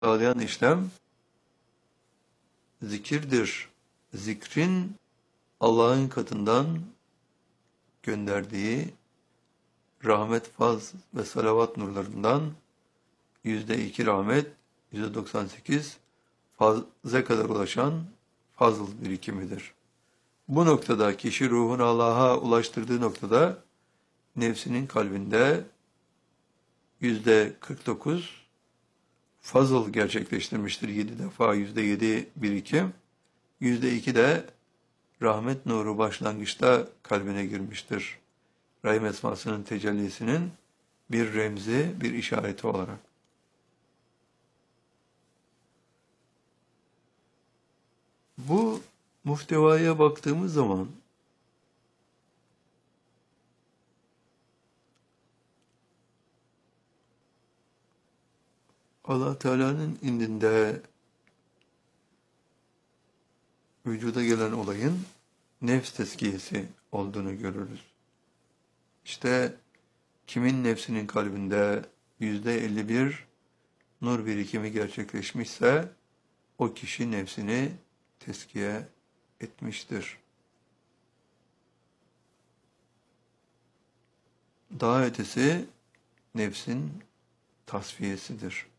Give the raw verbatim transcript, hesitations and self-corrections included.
sağlayan işlem zikirdir. Zikrin Allah'ın katından gönderdiği rahmet, faz ve salavat nurlarından yüzde iki rahmet, yüzde doksan sekiz faze kadar ulaşan fazıl birikimidir. Bu noktada kişi ruhunu Allah'a ulaştırdığı noktada nefsinin kalbinde yüzde kırk dokuz fazıl gerçekleştirmiştir. Yedi defa yüzde yedi birikim. Yüzde iki de rahmet nuru başlangıçta kalbine girmiştir. Rahim esmasının tecellisinin bir remzi, bir işareti olarak. Bu muhtevaya baktığımız zaman Allah Teala'nın indinde vücuda gelen olayın nefs tezkiyesi olduğunu görürüz. İşte kimin nefsinin kalbinde yüzde elli bir nur birikimi gerçekleşmişse o kişi nefsini tezkiye etmiştir. Daha ötesi nefsin tasfiyesidir.